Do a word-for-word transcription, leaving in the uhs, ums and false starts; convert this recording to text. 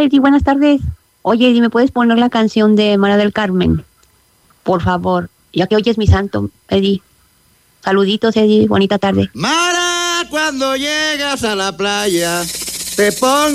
Hola, Eddie, buenas tardes. Oye, Eddie, ¿me puedes poner la canción de María del Carmen? Por favor, ya que hoy es mi santo, Eddie. Saluditos, Eddie, bonita tarde. Mara, cuando llegas a la playa, te pongo